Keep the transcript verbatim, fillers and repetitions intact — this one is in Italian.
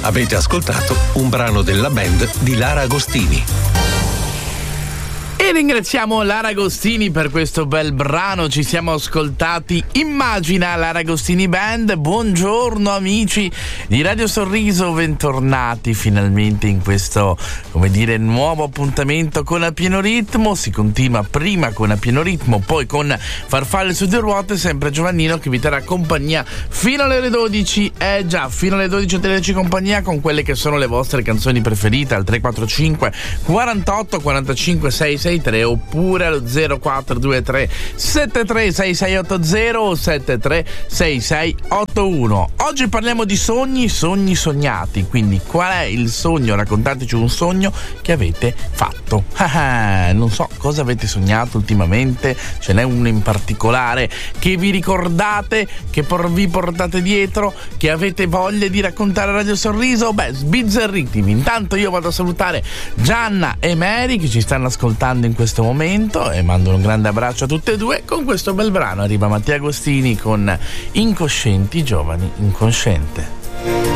Avete ascoltato un brano della band di Lara Agostini. E ringraziamo Lara Agostini per questo bel brano. Ci siamo ascoltati Immagina, Lara Agostini Band. Buongiorno amici di Radio Sorriso, bentornati finalmente in questo, come dire, nuovo appuntamento con A Pieno Ritmo. Si continua prima con A Pieno Ritmo, poi con Farfalle su due ruote, sempre Giovannino che vi terrà compagnia fino alle ore dodici. Eh già, fino alle dodici a tenerci compagnia con quelle che sono le vostre canzoni preferite al tre quattro cinque quarantotto quarantacinque sessantasei tre oppure allo zero quattro due tre sette tre sei sei otto zero o sette tre sei sei otto uno. Oggi parliamo di sogni, sogni sognati, quindi qual è il sogno? Raccontateci un sogno che avete fatto. Non so cosa avete sognato ultimamente, ce n'è uno in particolare che vi ricordate, che por- vi portate dietro, che avete voglia di raccontare a Radio Sorriso? Beh, sbizzarritemi. Intanto io vado a salutare Gianna e Mary che ci stanno ascoltando in questo momento e mando un grande abbraccio a tutte e due. Con questo bel brano arriva Mattia Agostini con Incoscienti, giovani incosciente.